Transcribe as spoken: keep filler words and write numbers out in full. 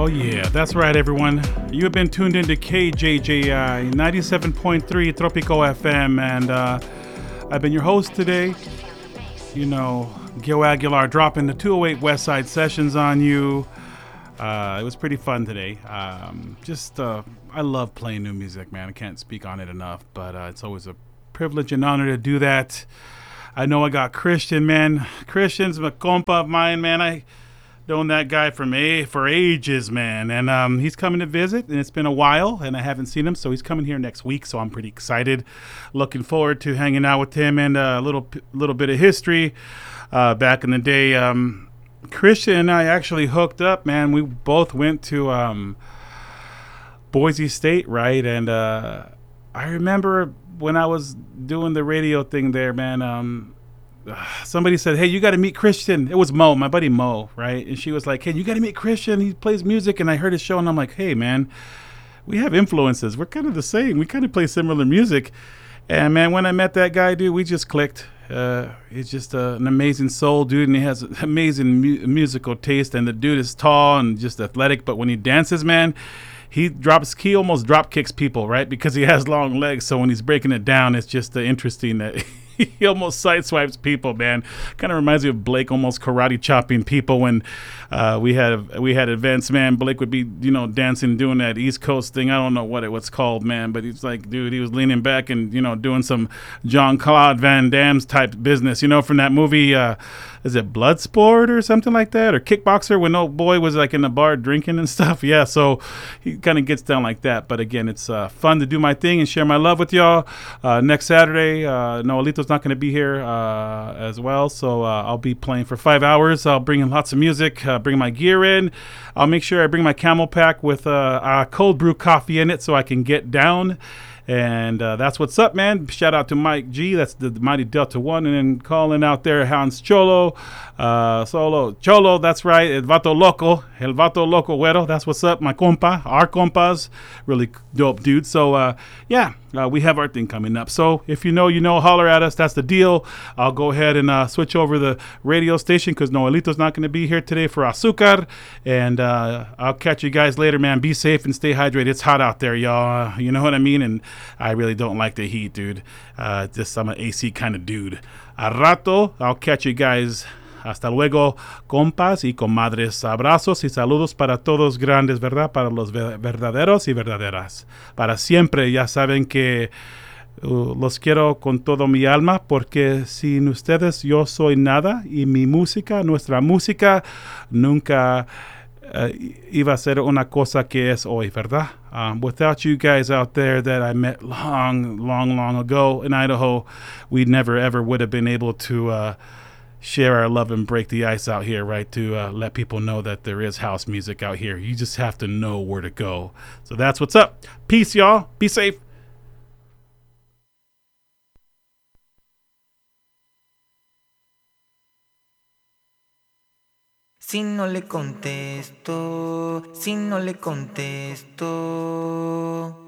Oh, yeah, that's right, everyone. You have been tuned into K J J I ninety-seven point three Tropico F M, and uh, I've been your host today. You know, Gil Aguilar dropping the two oh eight West Side Sessions on you. Uh, it was pretty fun today. Um, just, uh, I love playing new music, man. I can't speak on it enough, but uh, it's always a privilege and honor to do that. I know I got Christian, man. Christian's a compa of mine, man. I known that guy from a for ages, man, and um, he's coming to visit, and it's been a while, and I haven't seen him, so he's coming here next week. So I'm pretty excited, looking forward to hanging out with him and a little little bit of history. Uh, back in the day, um, Christian and I actually hooked up, man. We both went to um, Boise State, right? And uh, I remember when I was doing the radio thing there, man. Um, somebody said, hey, you got to meet Christian. It was Mo, my buddy Mo, right? And she was like, hey, you got to meet Christian. He plays music. And I heard his show, and I'm like, hey, man, we have influences. We're kind of the same. We kind of play similar music. And, man, when I met that guy, dude, we just clicked. Uh, he's just uh, an amazing soul, dude, and he has amazing mu- musical taste. And the dude is tall and just athletic. But when he dances, man, he drops, he almost drop kicks people, right? Because he has long legs. So when he's breaking it down, it's just uh, interesting that he almost sideswipes people, man. Kind of reminds me of Blake almost karate chopping people when uh, we had we had events, man. Blake would be, you know, dancing, doing that East Coast thing. I don't know what it was called, man, but he's like, dude, he was leaning back and, you know, doing some Jean-Claude Van Damme's type business, you know, from that movie. Uh, is it Bloodsport or something like that, or Kickboxer, when old boy was like in the bar drinking and stuff? Yeah, so he kind of gets down like that. But again, it's uh, fun to do my thing and share my love with y'all. Uh, next Saturday, uh, Noelito's not going to be here uh, as well, so uh, I'll be playing for five hours. I'll bring in lots of music, uh, bring my gear in. I'll make sure I bring my camel pack with uh, uh, cold brew coffee in it so I can get down. And uh, that's what's up, man. Shout out to Mike G. That's the, the Mighty Delta One. And then calling out there, Hans Cholo. Uh, Solo. Cholo, that's right. El Vato Loco. El Vato Loco Güero. That's what's up. My compa. Our compas. Really dope dude. So, uh, yeah, uh, we have our thing coming up. So if you know, you know, holler at us. That's the deal. I'll go ahead and uh, switch over the radio station because Noelito's not going to be here today for Azúcar. And uh, I'll catch you guys later, man. Be safe and stay hydrated. It's hot out there, y'all. Uh, you know what I mean? And I really don't like the heat, dude. Uh, just I'm an A C kind of dude. A rato, I'll catch you guys. Hasta luego, compas y comadres. Abrazos y saludos para todos grandes, ¿verdad? Para los verdaderos y verdaderas. Para siempre, ya saben que uh, los quiero con todo mi alma, porque sin ustedes yo soy nada, y mi música, nuestra música, nunca Uh, iba a ser una cosa que es hoy, ¿verdad? Um, without you guys out there that I met long, long, long ago in Idaho, we never, ever would have been able to uh, share our love and break the ice out here, right? To uh, let people know that there is house music out here. You just have to know where to go. So that's what's up. Peace, y'all. Be safe. Si no le contesto, si no le contesto.